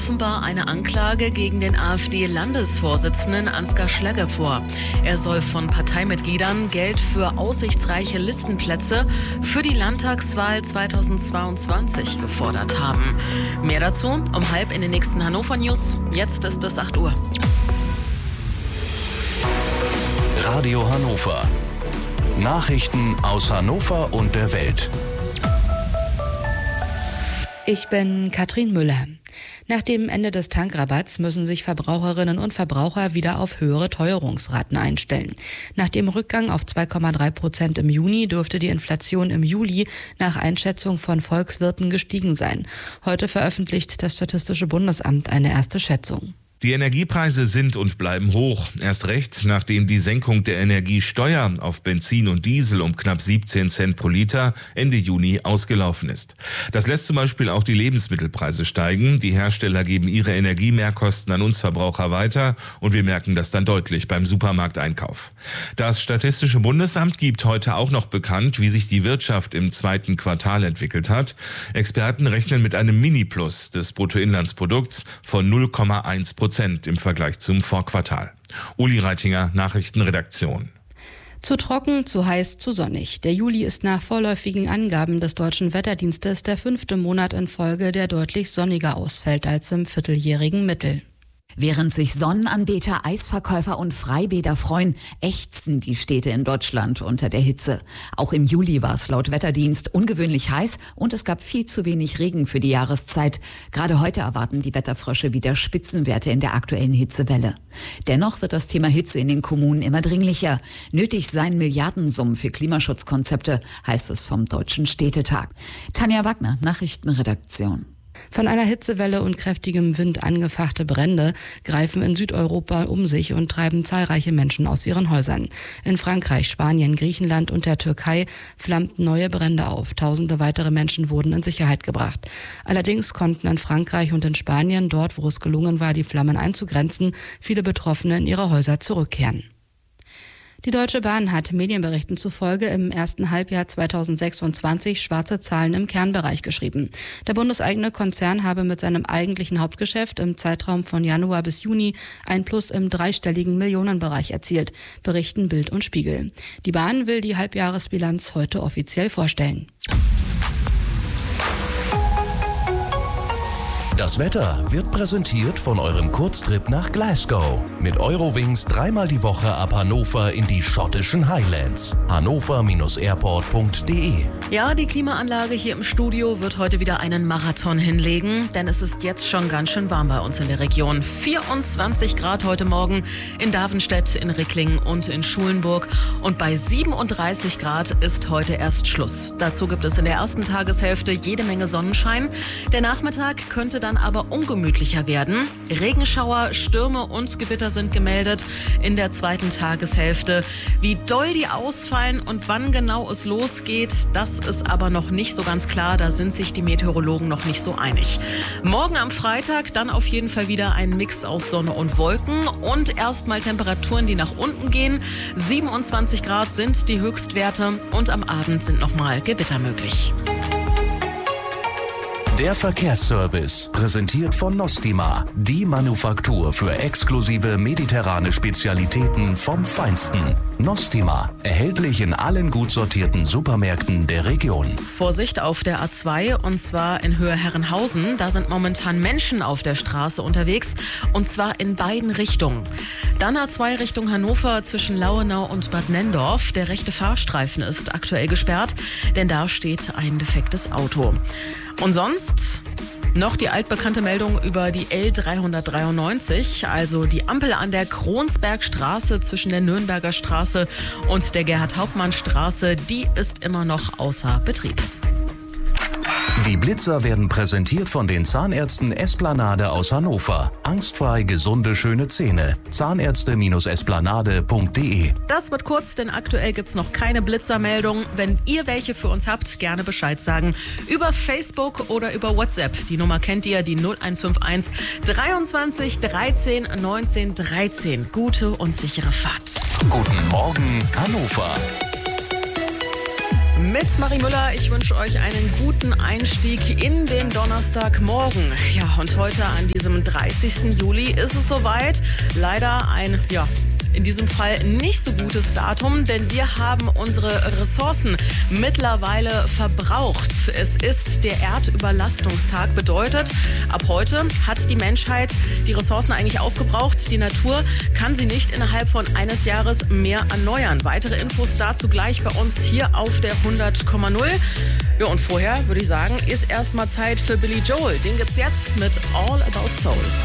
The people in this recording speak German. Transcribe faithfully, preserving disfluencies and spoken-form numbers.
Offenbar eine Anklage gegen den AfD-Landesvorsitzenden Ansgar Schlegge vor. Er soll von Parteimitgliedern Geld für aussichtsreiche Listenplätze für die Landtagswahl zweitausendzweiundzwanzig gefordert haben. Mehr dazu um halb in den nächsten Hannover News. Jetzt ist es acht Uhr. Radio Hannover. Nachrichten aus Hannover und der Welt. Ich bin Katrin Müller. Nach dem Ende des Tankrabatts müssen sich Verbraucherinnen und Verbraucher wieder auf höhere Teuerungsraten einstellen. Nach dem Rückgang auf zwei Komma drei Prozent im Juni dürfte die Inflation im Juli nach Einschätzung von Volkswirten gestiegen sein. Heute veröffentlicht das Statistische Bundesamt eine erste Schätzung. Die Energiepreise sind und bleiben hoch. Erst recht, nachdem die Senkung der Energiesteuer auf Benzin und Diesel um knapp siebzehn Cent pro Liter Ende Juni ausgelaufen ist. Das lässt zum Beispiel auch die Lebensmittelpreise steigen. Die Hersteller geben ihre Energiemehrkosten an uns Verbraucher weiter und wir merken das dann deutlich beim Supermarkteinkauf. Das Statistische Bundesamt gibt heute auch noch bekannt, wie sich die Wirtschaft im zweiten Quartal entwickelt hat. Experten rechnen mit einem Mini-Plus des Bruttoinlandsprodukts von null Komma eins Prozent im Vergleich zum Vorquartal. Uli Reitinger, Nachrichtenredaktion. Zu trocken, zu heiß, zu sonnig. Der Juli ist nach vorläufigen Angaben des Deutschen Wetterdienstes der fünfte Monat in Folge, der deutlich sonniger ausfällt als im vierteljährigen Mittel. Während sich Sonnenanbeter, Eisverkäufer und Freibäder freuen, ächzen die Städte in Deutschland unter der Hitze. Auch im Juli war es laut Wetterdienst ungewöhnlich heiß und es gab viel zu wenig Regen für die Jahreszeit. Gerade heute erwarten die Wetterfrösche wieder Spitzenwerte in der aktuellen Hitzewelle. Dennoch wird das Thema Hitze in den Kommunen immer dringlicher. Nötig seien Milliardensummen für Klimaschutzkonzepte, heißt es vom Deutschen Städtetag. Tanja Wagner, Nachrichtenredaktion. Von einer Hitzewelle und kräftigem Wind angefachte Brände greifen in Südeuropa um sich und treiben zahlreiche Menschen aus ihren Häusern. In Frankreich, Spanien, Griechenland und der Türkei flammten neue Brände auf. Tausende weitere Menschen wurden in Sicherheit gebracht. Allerdings konnten in Frankreich und in Spanien, dort wo es gelungen war, die Flammen einzugrenzen, viele Betroffene in ihre Häuser zurückkehren. Die Deutsche Bahn hat Medienberichten zufolge im ersten Halbjahr zweitausendsechsundzwanzig schwarze Zahlen im Kernbereich geschrieben. Der bundeseigene Konzern habe mit seinem eigentlichen Hauptgeschäft im Zeitraum von Januar bis Juni ein Plus im dreistelligen Millionenbereich erzielt, berichten Bild und Spiegel. Die Bahn will die Halbjahresbilanz heute offiziell vorstellen. Das Wetter wird präsentiert von eurem Kurztrip nach Glasgow. Mit Eurowings dreimal die Woche ab Hannover in die schottischen Highlands. hannover Bindestrich airport Punkt de. Ja, die Klimaanlage hier im Studio wird heute wieder einen Marathon hinlegen, denn es ist jetzt schon ganz schön warm bei uns in der Region. vierundzwanzig Grad heute Morgen in Davenstedt, in Ricklingen und in Schulenburg. Und bei siebenunddreißig Grad ist heute erst Schluss. Dazu gibt es in der ersten Tageshälfte jede Menge Sonnenschein. Der Nachmittag könnte dann aber ungemütlicher werden. Regenschauer, Stürme und Gewitter sind gemeldet in der zweiten Tageshälfte. Wie doll die ausfallen und wann genau es losgeht, das ist aber noch nicht so ganz klar. Da sind sich die Meteorologen noch nicht so einig. Morgen am Freitag dann auf jeden Fall wieder ein Mix aus Sonne und Wolken und erstmal Temperaturen, die nach unten gehen. siebenundzwanzig Grad sind die Höchstwerte und am Abend sind nochmal Gewitter möglich. Der Verkehrsservice, präsentiert von Nostima, die Manufaktur für exklusive mediterrane Spezialitäten vom Feinsten. Nostima, erhältlich in allen gut sortierten Supermärkten der Region. Vorsicht auf der A zwei und zwar in Höhe Herrenhausen. Da sind momentan Menschen auf der Straße unterwegs und zwar in beiden Richtungen. Dann A zwei Richtung Hannover zwischen Lauenau und Bad Nenndorf. Der rechte Fahrstreifen ist aktuell gesperrt, denn da steht ein defektes Auto. Und sonst noch die altbekannte Meldung über die L dreihundertdreiundneunzig, also die Ampel an der Kronsbergstraße zwischen der Nürnberger Straße und der Gerhard-Hauptmann-Straße, die ist immer noch außer Betrieb. Die Blitzer werden präsentiert von den Zahnärzten Esplanade aus Hannover. Angstfrei gesunde, schöne Zähne. Zahnärzte Esplanade Punkt de. Das wird kurz, denn aktuell gibt's noch keine Blitzermeldung. Wenn ihr welche für uns habt, gerne Bescheid sagen. Über Facebook oder über WhatsApp. Die Nummer kennt ihr, die null eins fünf eins dreiundzwanzig dreizehn neunzehn dreizehn. Gute und sichere Fahrt. Guten Morgen, Hannover. Mit Marie Müller, ich wünsche euch einen guten Einstieg in den Donnerstagmorgen. Ja, und heute an diesem dreißigsten Juli ist es soweit. Leider ein, ja, in diesem Fall nicht so gutes Datum, denn wir haben unsere Ressourcen mittlerweile verbraucht. Es ist der Erdüberlastungstag, bedeutet, ab heute hat die Menschheit die Ressourcen eigentlich aufgebraucht. Die Natur kann sie nicht innerhalb von eines Jahres mehr erneuern. Weitere Infos dazu gleich bei uns hier auf der hundert Komma null. Ja, und vorher würde ich sagen, ist erstmal Zeit für Billy Joel. Den gibt's jetzt mit All About Soul.